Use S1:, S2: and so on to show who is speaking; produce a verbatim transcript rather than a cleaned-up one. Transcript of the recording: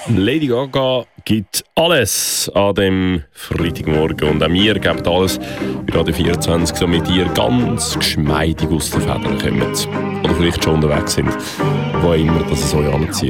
S1: Lady Gaga gibt alles an dem Freitagmorgen und auch wir geben alles, wie Radio vierundzwanzig so mit dir ganz geschmeidig aus den Federn kommen. Oder vielleicht schon unterwegs sind, wo immer das es euch anzieht.